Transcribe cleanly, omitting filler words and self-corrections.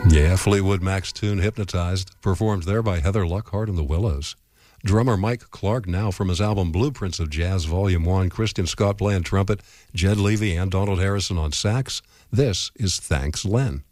Yeah, Fleetwood Mac's tune Hypnotized, performed there by Heather Luckhart and the Willows. Drummer Mike Clark now from his album Blueprints of Jazz Volume 1, Christian Scott playing trumpet, Jed Levy and Donald Harrison on sax. This is Thanks Len.